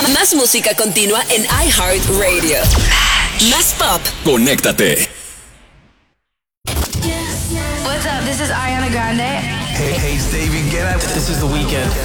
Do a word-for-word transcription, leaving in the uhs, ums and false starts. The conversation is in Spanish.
Más música continua en iHeartRadio. Más pop. Conéctate. What's up? This is Ariana Grande. Hey, hey, it's David Guetta. This is The Weeknd.